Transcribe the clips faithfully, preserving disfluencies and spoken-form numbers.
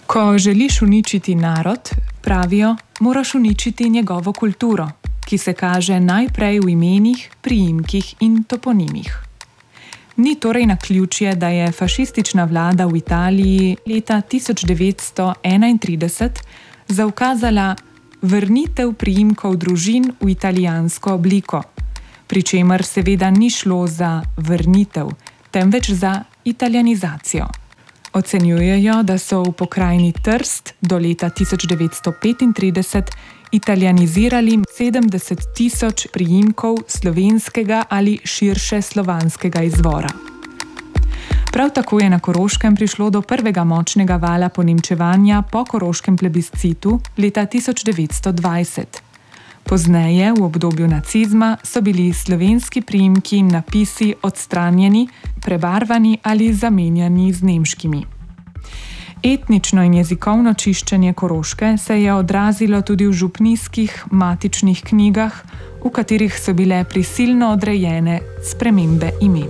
Ko želiš uničiti narod, pravijo, moraš uničiti njegovo kulturo, ki se kaže najprej v imenih, priimkih in toponimih. Ni torej naključje, da je fašistična vlada v Italiji leta tisoč devetsto enaintrideset zaukazala vrnitev priimkov družin v italijansko obliko, pri čemer seveda ni šlo za vrnitev, temveč za italijanizacijo. Ocenjujejo, da so v pokrajini Trst do leta tisoč devetsto petintrideset italijanizirali sedemdeset tisoč priimkov slovenskega ali širše slovanskega izvora. Prav tako je na Koroškem prišlo do prvega močnega vala ponemčevanja po koroškem plebiscitu leta tisoč devetsto dvajset. Pozneje, v obdobju nacizma, so bili slovenski priimki in napisi odstranjeni, prebarvani ali zamenjani z nemškimi. Etnično in jezikovno čiščenje Koroške se je odrazilo tudi v župnijskih matičnih knjigah, v katerih so bile prisilno odrejene spremembe imen.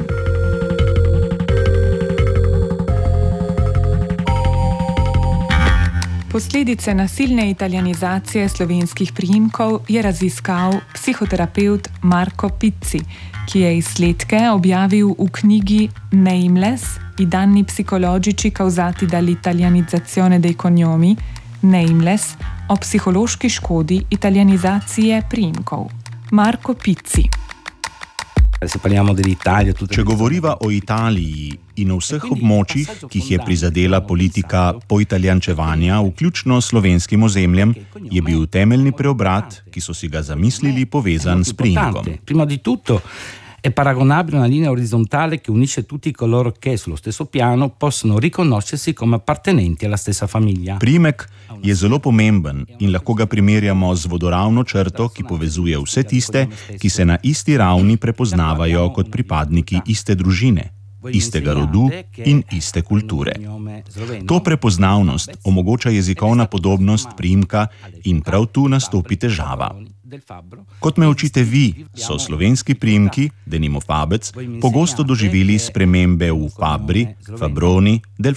Posledice nasilne italijanizacije slovenskih priimkov je raziskal psihoterapevt Marco Pizzi, ki je izsledke objavil v knjigi Nameless, i danni psicologici causati dall'italianizzazione dei cognomi, Nameless, o psihološki škodi italianizacije priimkov. Marco Pizzi. Če govoriva o Italiji in o vseh območjih, ki jih je prizadela politika poitalijančevanja, vključno s slovenskim ozemljem, je bil temeljni preobrat, ki so si ga zamislili, povezan s priimkom. È paragonabile a una linea orizzontale che unisce tutti coloro che sullo stesso piano possono riconoscersi come appartenenti alla stessa famiglia. Priimek je zelo pomemben in lahko ga primerjamo z vodoravno črto, ki povezuje vse tiste, ki se na isti ravni prepoznavajo kot pripadniki iste družine, istega rodu in iste kulture. To prepoznavnost omogoča jezikovna podobnost priimka in prav tu nastopi težava. Kot me učite vi, so slovenski priimki, denimo Fabec, pogosto doživeli spremembe v Fabri, Fabroni, Del